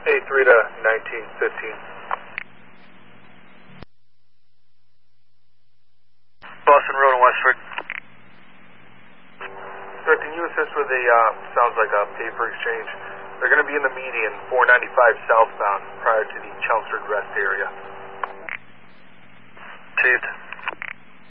A3 to 1915. Boston Road and Westford. Sir, can you assist with a, sounds like a paper exchange? They're going to be in the median, 495 southbound.